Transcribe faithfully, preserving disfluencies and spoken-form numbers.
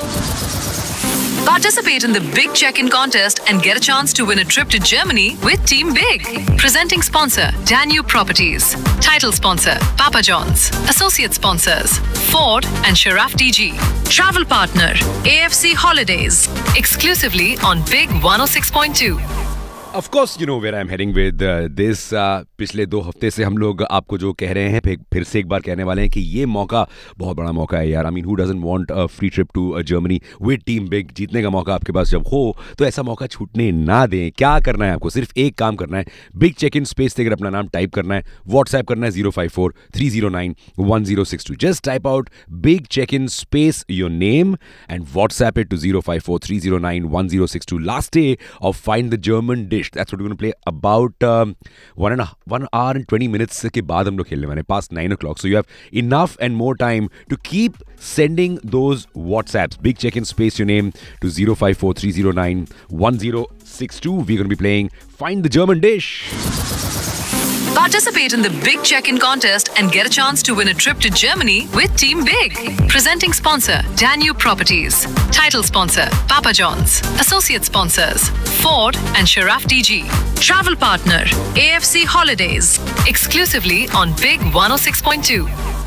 Participate in the Big Check-in contest and get a chance to win a trip to Germany with Team Big. Presenting sponsor, Danube Properties. Title sponsor, Papa John's. Associate sponsors, Ford and Sharaf D G. Travel partner, A F C Holidays. Exclusively on Big one oh six point two. Of course, you know where I'm heading with uh, this. Uh, पिछले दो हफ्ते से हम लोग आपको जो कह रहे हैं फिर, फिर से एक बार कहने वाले हैं कि ये मौका बहुत बड़ा मौका है यार. I mean, who doesn't want a free trip to uh, Germany with Team Big? जीतने का मौका आपके पास जब हो तो ऐसा मौका छूटने ना दें. क्या करना है आपको? सिर्फ एक काम करना है. बिग चेक इन स्पेस देकर अपना नाम टाइप करना है. व्हाट्सएप करना है zero five four three zero nine one zero six to. Just type out big check in space your name and WhatsApp it to zero five four three zero nine one zero six two. Last day of Find the German Dish. That's what we're going to play about um, one and a one hour and twenty minutes के बाद हम लोग खेलने वाले past nine o'clock. So you have enough and more time to keep sending those WhatsApps. Big check in space your name to zero five four three zero nine one zero six two. We're going to be playing Find the German Dish. Participate in the Big Check-in contest and get a chance to win a trip to Germany with Team Big. Presenting sponsor, Danube Properties. Title sponsor, Papa John's. Associate sponsors, Ford and Sharaf D G. Travel partner, A F C Holidays. Exclusively on Big one oh six point two.